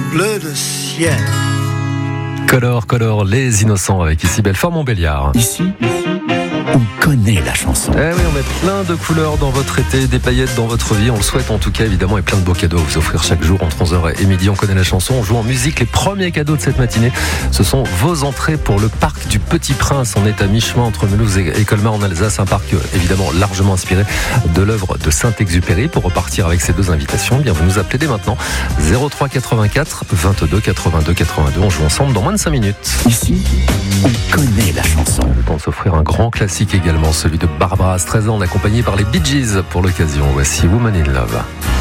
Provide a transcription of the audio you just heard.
bleu de ciel. Color, les innocents avec ici Belfort-Montbéliard. Ici, on connaît la chanson. Eh oui, on met plein de couleurs dans votre été, des paillettes dans votre vie. On le souhaite en tout cas évidemment et plein de beaux cadeaux à vous offrir chaque jour entre 11h et midi. On connaît la chanson, on joue en musique. Les premiers cadeaux de cette matinée, ce sont vos entrées pour le parc du Petit Prince. On est à mi-chemin entre Mulhouse et Colmar en Alsace. Un parc évidemment largement inspiré de l'œuvre de Saint-Exupéry. Pour repartir avec ces deux invitations, bien vous nous appelez dès maintenant 03 84 22 82 82. On joue ensemble dans moins de 5 minutes. Ici, on connaît la chanson. Le temps de s'offrir un grand classique également, celui de Barbara Streisand, accompagnée par les Bee Gees pour l'occasion. Voici Woman in Love.